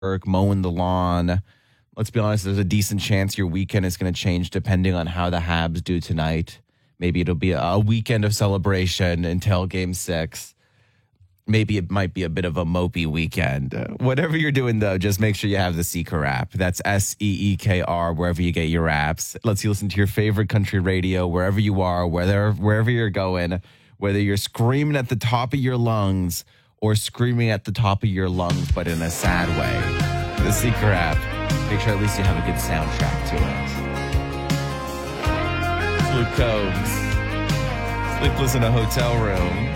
work, mowing the lawn. Let's be honest, there's a decent chance your weekend is going to change depending on how the Habs do tonight. Maybe it'll be a weekend of celebration until game 6. Maybe it might be a bit of a mopey weekend. Whatever you're doing, though, just make sure you have the Seeker app. That's SEEKR, wherever you get your apps. Lets you listen to your favorite country radio wherever you are, wherever you're going, whether you're screaming at the top of your lungs or screaming at the top of your lungs, but in a sad way. The Seeker app. Make sure at least you have a good soundtrack to it. It's Luke Combs. Sleepless in a Hotel Room.